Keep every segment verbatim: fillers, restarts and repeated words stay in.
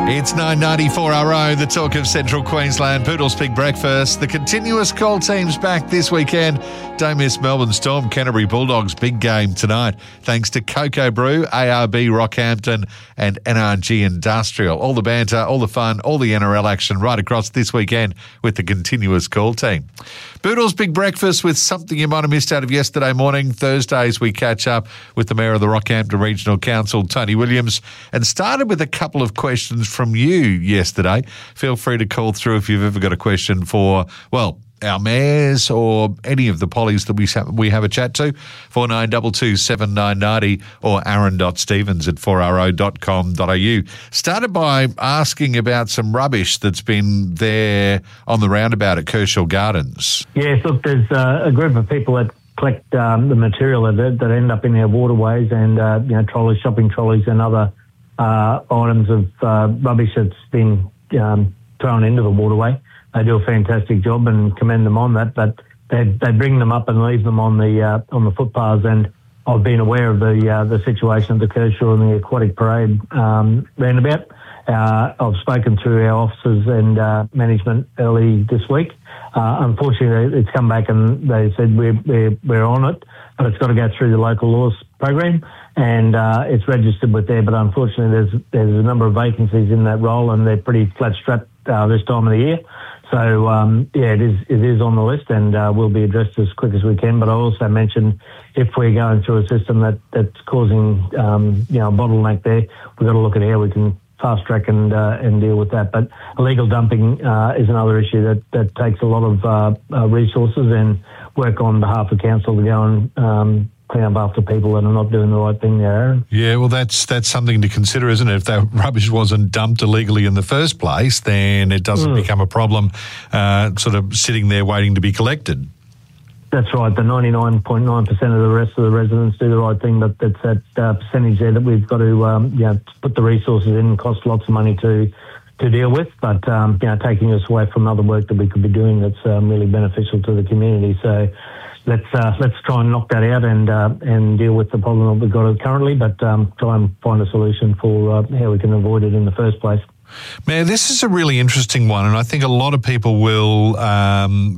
It's nine ninety-four R O, the talk of Central Queensland. Poodles Big Breakfast. The continuous call team's back this weekend. Don't miss Melbourne Storm, Canterbury Bulldogs. Big game tonight. Thanks to Cocoa Brew, A R B Rockhampton and N R G Industrial. All the banter, all the fun, all the N R L action right across this weekend with the continuous call team. Poodles Big Breakfast with something you might have missed out of yesterday morning. Thursdays we catch up with the Mayor of the Rockhampton Regional Council, Tony Williams, and started with a couple of questions from you yesterday. Feel free to call through if you've ever got a question for, well, our mayors or any of the pollies that we have, we have a chat to. four nine two two seven nine nine zero or aaron.stevens at four r o dot com dot a u. Started by asking about some rubbish that's been there on the roundabout at Kershaw Gardens. Yes, look, there's uh, a group of people that collect um, the material that, that end up in our waterways and, uh, you know, trolleys, shopping trolleys and other uh, items of uh, rubbish that's been um, thrown into the waterway. They do a fantastic job and commend them on that, but they they bring them up and leave them on the uh, on the footpaths. And I've been aware of the uh, the situation at the Kershaw and the Aquatic Parade um, roundabout. Uh, I've spoken to our officers and uh, management early this week. Uh, unfortunately, it's come back and they said we're, we're we're on it, but it's got to go through the local laws program, and uh, it's registered with there. But unfortunately, there's there's a number of vacancies in that role, and they're pretty flat strapped uh, this time of the year. So, um, yeah, it is it is on the list and uh, will be addressed as quick as we can. But I also mentioned if we're going through a system that, that's causing, um, you know, a bottleneck there, we've got to look at how we can fast track and uh, and deal with that. But illegal dumping uh, is another issue that, that takes a lot of uh, uh, resources and work on behalf of council to go and um, clean up after people that are not doing the right thing there, Aaron. Yeah, well, that's that's something to consider, isn't it? If that rubbish wasn't dumped illegally in the first place, then it doesn't mm. become a problem uh, sort of sitting there waiting to be collected. That's right. The ninety-nine point nine percent of the rest of the residents do the right thing, but it's that uh, percentage there that we've got to um, you know, put the resources in and cost lots of money to to deal with, but um, you know, taking us away from other work that we could be doing that's um, really beneficial to the community. So let's uh, let's try and knock that out and uh, and deal with the problem that we've got currently, but um, try and find a solution for uh, how we can avoid it in the first place. Mayor, this is a really interesting one, and I think a lot of people will um,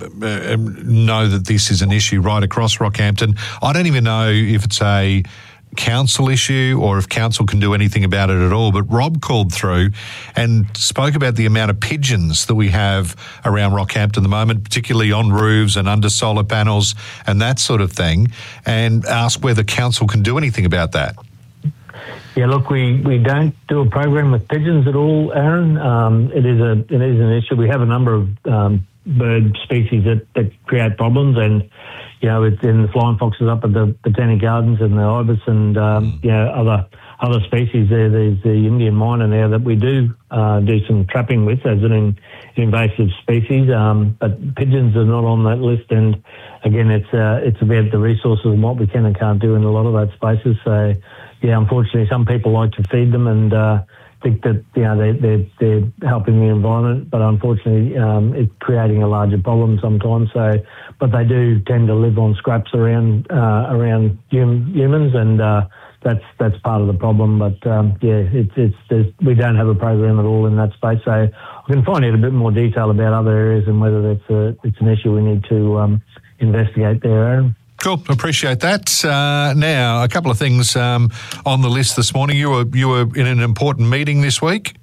know that this is an issue right across Rockhampton. I don't even know if it's a council issue or if council can do anything about it at all, but Rob called through and spoke about the amount of pigeons that we have around Rockhampton at the moment, particularly on roofs and under solar panels and that sort of thing, and asked whether council can do anything about that. Yeah, look, we, we don't do a program with pigeons at all, Aaron. Um, it is a it is an issue. We have a number of um, bird species that, that create problems, and you know, it's in the flying foxes up at the Botanic Gardens and the ibis and um, mm. you know, other other species there. There's the Indian myna now that we do uh, do some trapping with as an invasive species, um, but pigeons are not on that list. And again, it's uh, it's about the resources and what we can and can't do in a lot of those spaces. So. Yeah, unfortunately, some people like to feed them and uh, think that you know they, they're they're helping the environment, but unfortunately, um, it's creating a larger problem sometimes. So, but they do tend to live on scraps around uh, around hum, humans, and uh, that's that's part of the problem. But um, yeah, it's it's there's, we don't have a program at all in that space. So I can find out a bit more detail about other areas and whether that's a, it's an issue we need to um, investigate there, Aaron. Cool, appreciate that. Uh, now, a couple of things um, on the list this morning. You were you were in an important meeting this week.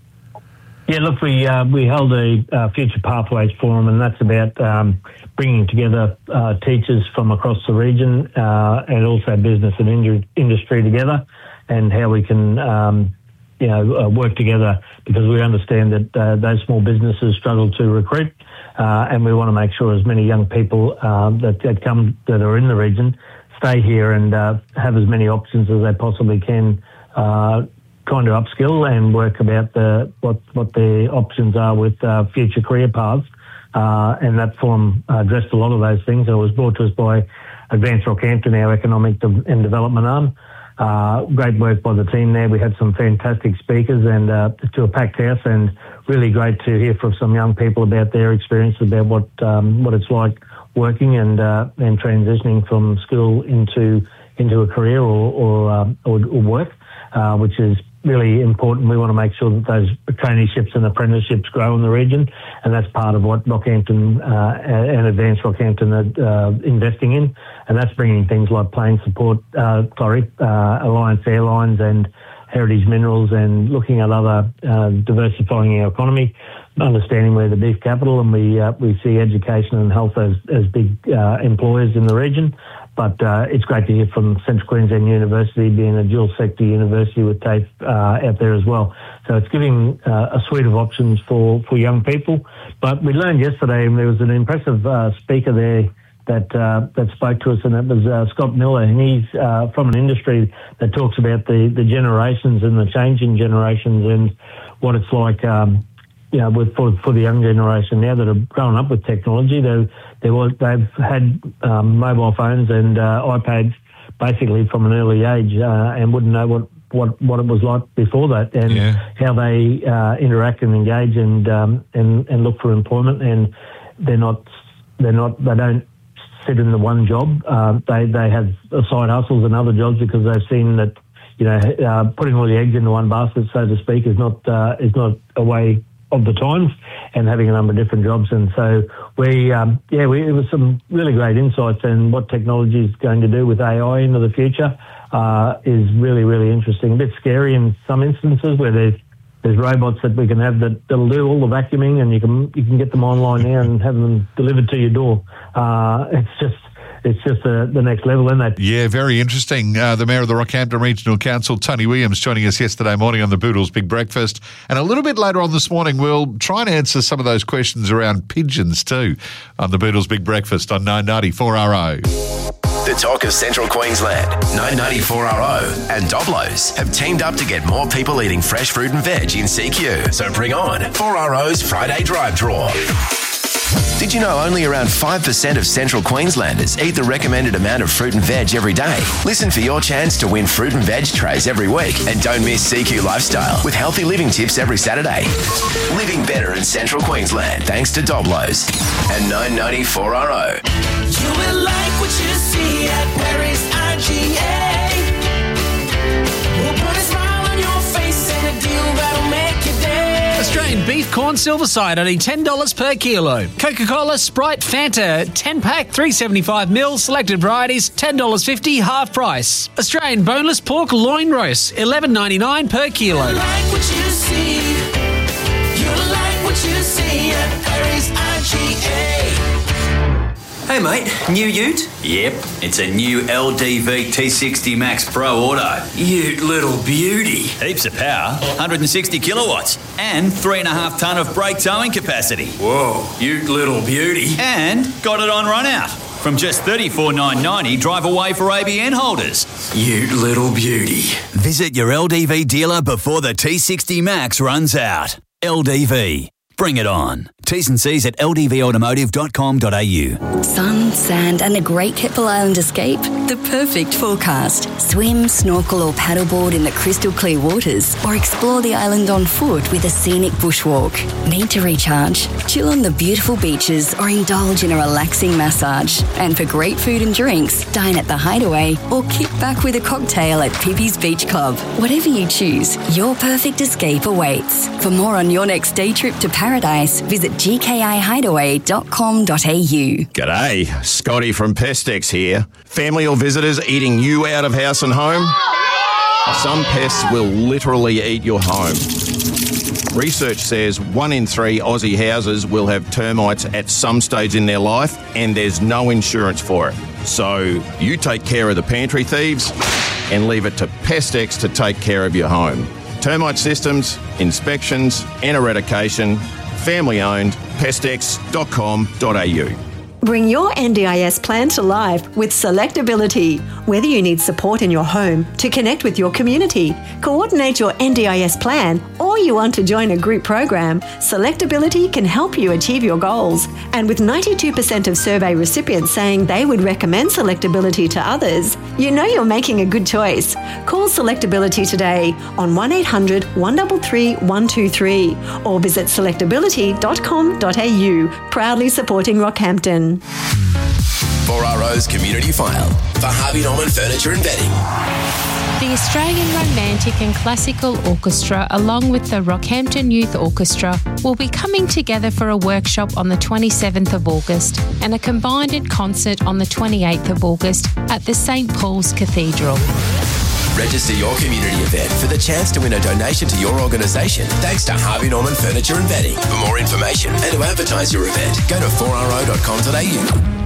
Yeah, look, we uh, we held a uh, Future Pathways Forum, and that's about um, bringing together uh, teachers from across the region uh, and also business and in- industry together, and how we can um, you know uh, work together, because we understand that uh, those small businesses struggle to recruit. Uh, and we want to make sure as many young people um, that, that come that are in the region stay here and uh, have as many options as they possibly can, uh, trying to upskill and work about the what what their options are with uh, future career paths. Uh, and that forum addressed a lot of those things. It was brought to us by Advance Rockhampton, our economic de- and development arm. Uh, great work by the team there. We had some fantastic speakers and uh, to a packed house, and really great to hear from some young people about their experience, about what um, what it's like working and uh, and transitioning from school into into a career or or, um, or, or work, uh, which is really important. We want to make sure that those traineeships and apprenticeships grow in the region, and that's part of what Rockhampton uh, and Advanced Rockhampton are uh, investing in, and that's bringing things like plane support, uh, sorry, uh, Alliance Airlines and Heritage Minerals, and looking at other uh, diversifying our economy, understanding we're the beef capital, and we uh, we see education and health as, as big uh, employers in the region. But uh, it's great to hear from Central Queensland University being a dual sector university with TAFE uh, out there as well. So it's giving uh, a suite of options for, for young people. But we learned yesterday, and there was an impressive uh, speaker there that uh, that spoke to us, and it was uh, Scott Miller, and he's uh, from an industry that talks about the, the generations and the changing generations and what it's like, um, you know, with, for, for the young generation now that are growing up with technology. They they was they've had um, mobile phones and uh, iPads basically from an early age, uh, and wouldn't know what, what, what it was like before that, and yeah. how they uh, interact and engage and um, and and look for employment. And they're not they're not they don't sit in the one job. Uh, they they have side hustles and other jobs because they've seen that, you know, uh, putting all the eggs into one basket, so to speak, is not uh, is not a way of the times, and having a number of different jobs. And so we, um, yeah, we, it was some really great insights, and what technology is going to do with A I into the future uh, is really, really interesting. A bit scary in some instances where there's there's robots that we can have that, that'll do all the vacuuming, and you can you can get them online now and have them delivered to your door. Uh, it's just It's just uh, the next level, isn't it? Yeah, very interesting. Uh, the Mayor of the Rockhampton Regional Council, Tony Williams, joining us yesterday morning on the Boodles Big Breakfast. And a little bit later on this morning, we'll try and answer some of those questions around pigeons too on the Boodles Big Breakfast on nine ninety four R O. The talk of Central Queensland, nine ninety four R O and Doblos have teamed up to get more people eating fresh fruit and veg in C Q. So bring on four R O's Friday Drive Draw. Did you know only around five percent of Central Queenslanders eat the recommended amount of fruit and veg every day? Listen for your chance to win fruit and veg trays every week, and don't miss C Q Lifestyle with healthy living tips every Saturday. Living better in Central Queensland thanks to Doblos and nine ninety four R O. You will like what you see at Perry's I G A. We'll put a smile on your face and a deal that'll make you dance. Australian beef corn silver side only ten dollars per kilo. Coca-Cola, Sprite, Fanta, ten pack, three seventy-five mils, selected varieties, ten dollars fifty, half price. Australian boneless pork loin roast, eleven ninety-nine per kilo. You like what you see. You like what you see at Perry's I G A. Hey mate, new ute? Yep, it's a new L D V T sixty Max Pro Auto. Ute little beauty. Heaps of power, one hundred sixty kilowatts, and three and a half tonne of brake towing capacity. Whoa, ute little beauty. And got it on run out. From just thirty-four thousand nine hundred ninety dollars, drive away for A B N holders. Ute little beauty. Visit your L D V dealer before the T sixty Max runs out. L D V. Bring it on. T's and C's at l d v automotive dot com dot a u. Sun, sand and a great Keppel Island escape? The perfect forecast. Swim, snorkel or paddleboard in the crystal clear waters, or explore the island on foot with a scenic bushwalk. Need to recharge? Chill on the beautiful beaches or indulge in a relaxing massage. And for great food and drinks, dine at the Hideaway or kick back with a cocktail at Pippi's Beach Club. Whatever you choose, your perfect escape awaits. For more on your next day trip to paradise, visit g k i hideaway dot com dot a u. G'day, Scotty from Pestex here. Family or visitors eating you out of house and home? Some pests will literally eat your home. Research says one in three Aussie houses will have termites at some stage in their life, and there's no insurance for it. So you take care of the pantry thieves and leave it to Pestex to take care of your home. Termite systems, inspections and eradication. Family owned, pestex dot com dot a u. Bring your N D I S plan to life with Selectability. Whether you need support in your home, to connect with your community, coordinate your N D I S plan, or you want to join a group program, Selectability can help you achieve your goals. And with ninety-two percent of survey recipients saying they would recommend Selectability to others, you know you're making a good choice. Call Selectability today on one eight hundred, one three three, one two three or visit selectability dot com dot a u. Proudly supporting Rockhampton. four R O's Community File for Harvey Norman Furniture and Bedding. The Australian Romantic and Classical Orchestra, along with the Rockhampton Youth Orchestra, will be coming together for a workshop on the twenty-seventh of August and a combined concert on the twenty-eighth of August at the St Paul's Cathedral. Register your community event for the chance to win a donation to your organisation thanks to Harvey Norman Furniture and Bedding. For more information and to advertise your event, go to four r o dot com dot a u.